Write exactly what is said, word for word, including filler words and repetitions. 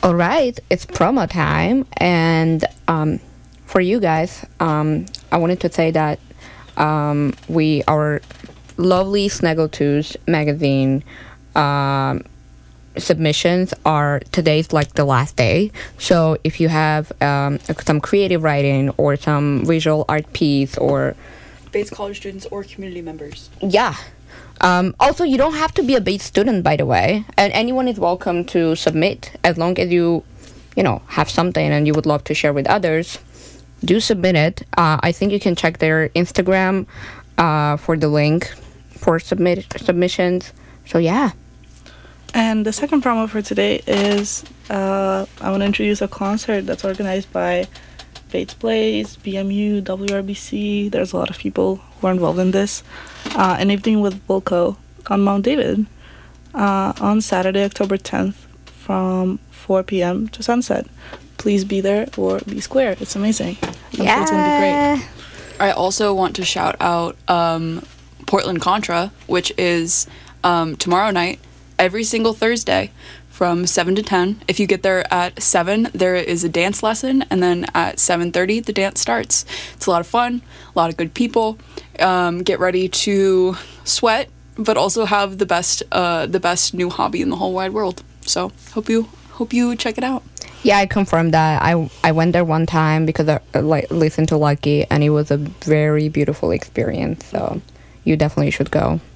All right, it's promo time, and um, for you guys, um, I wanted to say that um, we our lovely Snaggletooth magazine um, submissions are today's like the last day. So if you have um, some creative writing or some visual art piece or Bates College students or community members. yeah. Um, also, you don't have to be a Bates student, by the way, and anyone is welcome to submit as long as you, you know, have something and you would love to share with others. Do submit it. Uh, I think you can check their Instagram uh, for the link for submit submissions. So yeah. And the second promo for today is uh, I want to introduce a concert that's organized by Bates Blaze, B M U, W R B C. There's a lot of people who are involved in this. Uh, an evening with Wilco on Mount David uh, on Saturday, October tenth from four p.m. to sunset. Please be there or be square. It's amazing. I'm yeah. sure it's going to be great. I also want to shout out um, Portland Contra, which is um, tomorrow night, every single Thursday from seven to ten. If you get there at seven, there is a dance lesson, and then at seven thirty, the dance starts. It's a lot of fun, a lot of good people. Um, get ready to sweat, but also have the best uh, the best new hobby in the whole wide world. So hope you hope you check it out. Yeah, I confirmed that. I I went there one time because I uh, like listened to Lucky, and it was a very beautiful experience. So you definitely should go.